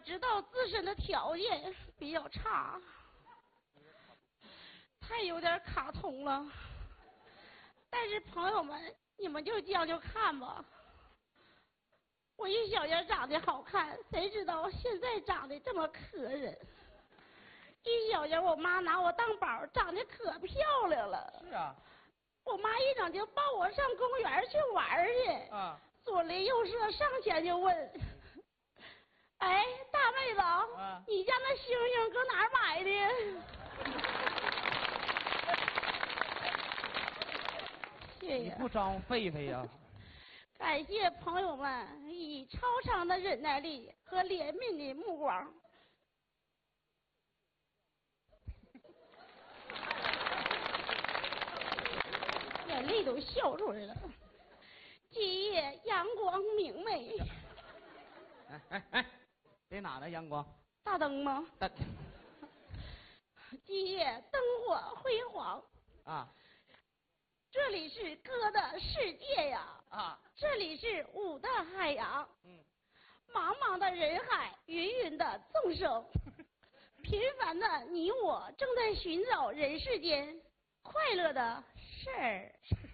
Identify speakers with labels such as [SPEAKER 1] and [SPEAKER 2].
[SPEAKER 1] 知道自身的条件比较差，太有点卡通了。但是朋友们，你们就将就看吧。我一小年长得好看，谁知道现在长得这么磕碜。一小年我妈拿我当宝，长得可漂亮了。
[SPEAKER 2] 是啊。
[SPEAKER 1] 我妈一整就抱我上公园去玩去。
[SPEAKER 2] 啊。
[SPEAKER 1] 左邻右舍上前就问：“哎，大妹子，你家那星星搁哪儿买的？”谢谢。
[SPEAKER 2] 你不招狒狒呀？
[SPEAKER 1] 感谢朋友们以超长的忍耐力和怜悯的目光。眼泪都笑出来了。今夜阳光明媚。
[SPEAKER 2] 哎，在哪呢？阳光？
[SPEAKER 1] 大灯吗？今夜灯火辉煌
[SPEAKER 2] 啊！
[SPEAKER 1] 这里是歌的世界呀！
[SPEAKER 2] 啊！
[SPEAKER 1] 这里是舞的海洋。茫茫的人海，芸芸的众生，平凡的你我正在寻找人世间快乐的事儿。